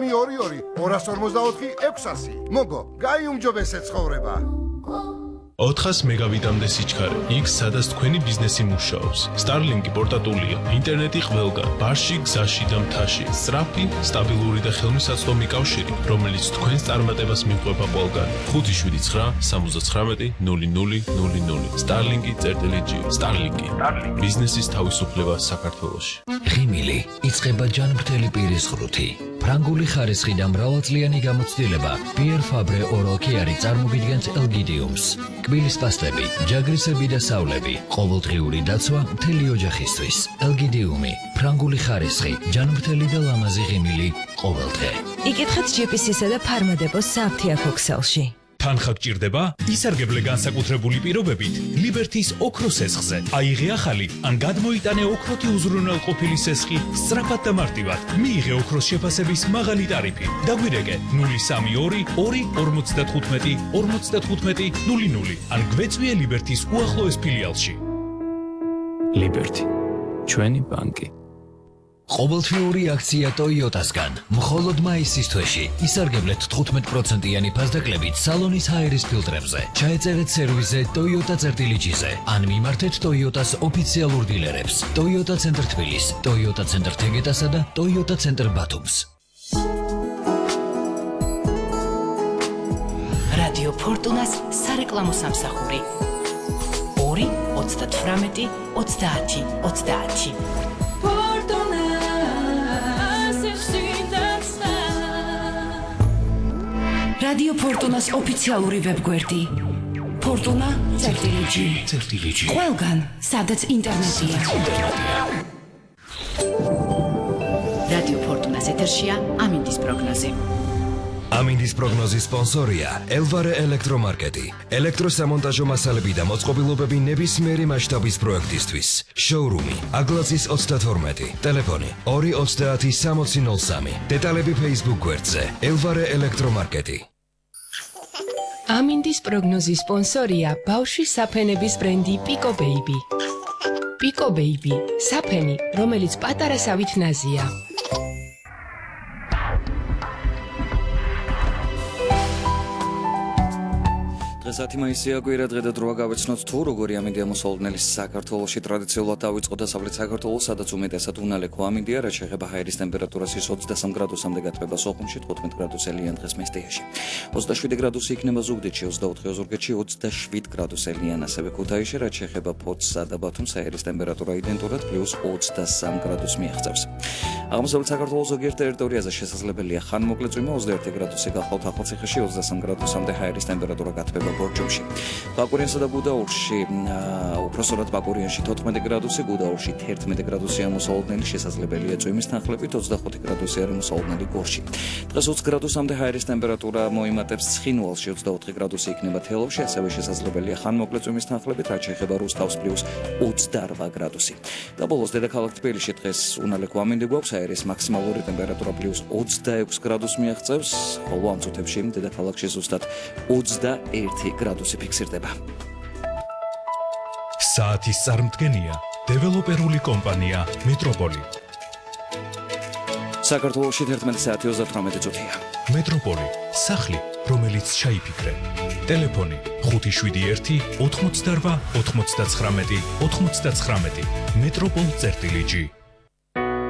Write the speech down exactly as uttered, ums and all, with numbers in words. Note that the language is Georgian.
სამი ორი ორი ორას ორმოცდაოთხი ექვსასი. მოგო, გაიუმჯობ ესე ცხოვრება. ოთხას მეგაბიტამდე სიჩქარე, იქ სადაც თქვენი ბიზნესი მუშაობს. Starlink-ი პორტატულია, ინტერნეტი ყველგან, ბარში, გზაში და მთაში. სწრაფი, სტაბილური და ხელმისაწვდომი კავშირი, რომელიც თქვენს წარმატებას მიყვება ყველგან. ხუთი შვიდი ცხრა სამოცდათხრამეტი ნული ნული ნული ნული. Starlink-ი.gr. Starlink-ი. ბიზნესის თავისუფლება საქართველოში. ღიმილი იწყება ჯანმრთელი პირის ღრუთი. ფრანგული ხარისხი და მრავალწლიანი გამოცდილება Pierre Fabre Oral Care წარმოგიდგენთ ელგიდიუმს. კბილის პასტები, ჯაგრისები და სავლები, ყოველდღიური დაცვა მთელი ოჯახისთვის. ელგიდიუმი, ფრანგული ხარისხი, ჯანმრთელი და ლამაზი ღიმილი ყოველდღე. იკითხეთ ჯი პი სი-სა და ფარმადეპოს სააფთიაქო ქსელში. თანხა გჭირდება? ისარგებლე განსაკუთრებული პირობებით ლიბერთის ოქროს სესხზე. აიღე ახალი ან გადმოიტანე ოქროთი უზრუნველყოფილი სესხი სწრაფად და მარტივად. მიიღე ოქროს შეფასების მაღალი ტარიფი. დაგვირეკე ნული სამი ორი ორი ორმოცდათხუთმეტი ორმოცდათხუთმეტი ნული ნული ან გვეწვიე ლიბერთის უახლოეს ფილიალში. ლიბერთი, ჩვენი ბანკი. ყოველთვიური აქცია Toyota-სგან. მხოლოდ მაისის თვეში ისარგებლეთ თხუთმეტ პროცენტიანი ფასდაკლებით სალონის ჰაერის ფილტრებზე. ჩაეწერეთ სერვისზე Toyota-წერტილიჯიზე ან მიმართეთ Toyota-ს ოფიციალურ დილერებს. Toyota ცენტრ თბილის, Toyota ცენტრ თეგეტასა და Toyota ცენტრ ბათუმს. რადიო ფორტუნას სარეკლამო სამსახური. ორი ოცდათვრამეტი ოცდაათი ოცდაათი. რადიო ფორტუნას ოფიციალური ვებგვერდი. ფორტუნა წერტილიჯი. წერტილიჯი. ყველგან, სადაც ინტერნეტია. რადიო ფორტუნას ეთერშია ამინდის პროგნოზი. ამინდის პროგნოზის სპონსორია ელვარე ელექტრომარკეტი. ელექტროსამონტაჟო მასალები და მოწყობილობები ნებისმიერი მასშტაბის პროექტისთვის. შოურუმი აგლაძის ოცდათორმეტი. ტელეფონი ორი ოცდაათი სამოცი ნული სამი. დეტალები Facebook გვერდზე ელვარე ელექტრომარკეტი. ამინდის პროგნოზის სპონსორია ბავშვის საფენების ბრენდი Pico Baby. Pico Baby, საფენი, რომელიც პატარა სავით ნაზია. დღესათი მაისია კვირა დღე და დროა გავეცნოთ თუ როგორი ამინდია მოსალოდნელი საქართველოში ტრადიციულად დავიწყო დასავლეთ საქართველოს, სადაც უმეტესად უნალექო ამინდია, რაც შეეხება ჰაერის ტემპერატურას ის ოცდასამ გრადუსამდე გათბება სოხუმში, თხუთმეტ გრადუსელიან დღეს მესტიაში. ოცდაშვიდი გრადუსი იქნება ზუგდიდში, ოცდაოთხი ოზურგეთში, ოცდაშვიდი გრადუსელიან ასევე ქუთაისში, რაც შეეხება ფოთსა და ბათუმს ჰაერის ტემპერატურა იდენტურად პლუს ოცდასამ გრადუსს მიაღწევს. აღმოსავლეთ საქართველოს ზოგიერთ ტერიტორიაზე შესაძლებელია ხანმოკლე წვიმა, ოცდაერთი გრადუსი გახლავთ ახალციხეში, ოცდასამ გრადუსამდე ჰაერის ტემპერატურა გათბება ბორჯომში. ბაკურიანსა და გუდაურში, უпроსორად ბაკურიანში თოთხმეტი გრადუსი, გუდაურში თერთმეტი გრადუსია მოსალოდნელი, შესაძლებელია წვიმის თანხლებით, ოცდახუთი გრადუსი არის მოსალოდნელი გორში. დღეს ოცი გრადუსამდე ჰაერის ტემპერატურა მოიმატებს ცხინვალში, ოცდაოთხი გრადუსი იქნება თელავში, ასევე შესაძლებელია ხანმოკლე წვიმის თანხლებით, რაც შეეხება რუსთავს პლუს ოცდარვა გრადუსი. და ბოლოს დედაქალაქ თბილისში დღეს უნალექო ამინდი გვაქვს, ჰაერის მაქსიმალური ტემპერატურა პლუს ოცდაექვსი გრადუსს მიაღწევს, ხოლო ამ წუთებში დედაქალაქში ზუსტად ოცდაერთი გრადუსი ფიქსირდება. საათის წარმდგენია დეველოპერული კომპანია მეტროპოლი. საქართველოში თერთმეტი საათი ოცდათვრამეტი წუთია. მეტროპოლი, სახლი, რომელიც ჩაიფიქრე. ტელეფონი ხუთი შვიდი ერთი ოთხმოცდარვა ოთხმოცდაცხრამეტი ოთხმოცდაცხრამეტი. მეტროპოლ წერტილიჯი.